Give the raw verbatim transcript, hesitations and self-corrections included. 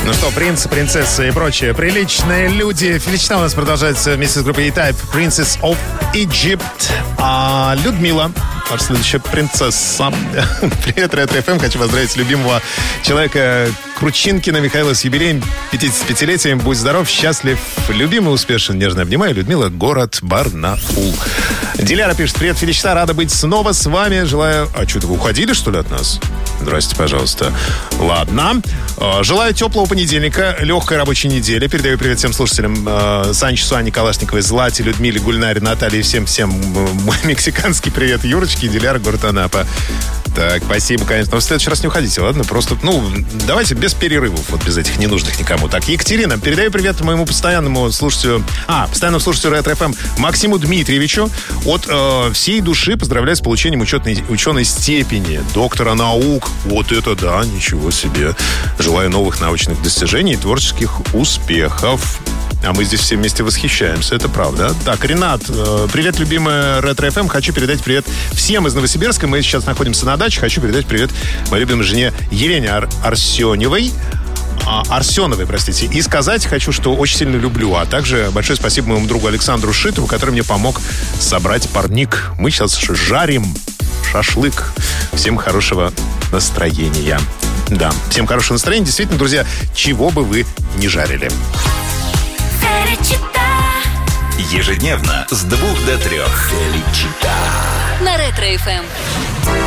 Ну что, принцы, принцессы и прочие приличные люди. Филична у нас продолжается вместе с группой E-Type. Princess of Egypt. А Людмила, наша следующая принцесса. Привет, Ретро-эф эм. Хочу поздравить любимого человека Кручинкина Михаила с юбилеем пятидесятипятилетием. Будь здоров, счастлив, любимый, успешен, нежно обнимаю. Людмила, город Барнаул. Диляра пишет: привет, Филична, рада быть снова с вами. Желаю... А что-то вы уходили, что ли, от нас? Здрасте, пожалуйста. Ладно. Желаю теплого понедельника, легкой рабочей недели. Передаю привет всем слушателям э, Санчесу, Анне Калашниковой, Злате, Людмиле, Гульнаре, Наталье. Всем-всем мой мексиканский привет. Юрочке, Диляра, город Анапа. Так, спасибо, конечно. Но в следующий раз не уходите, ладно? Просто, ну, давайте без перерывов, вот без этих ненужных никому. Так, Екатерина, передаю привет моему постоянному слушателю, а, постоянному слушателю Ретро-эф эм Максиму Дмитриевичу. От э, всей души поздравляю с получением учетной, ученой степени доктора наук. Вот это да, ничего себе. Желаю новых научных достижений и творческих успехов. А мы здесь все вместе восхищаемся, это правда. Так, Ренат, привет, любимая Ретро-эф эм. Хочу передать привет всем из Новосибирска. Мы сейчас находимся на даче. Хочу передать привет моей любимой жене Елене Ар- Арсеневой. А, Арсеновой, простите. И сказать хочу, что очень сильно люблю. А также большое спасибо моему другу Александру Шитову, который мне помог собрать парник. Мы сейчас жарим шашлык. Всем хорошего настроения. Да, всем хорошего настроения. Действительно, друзья, чего бы вы ни жарили. Ежедневно с двух до трех. На Ретро-эф эм.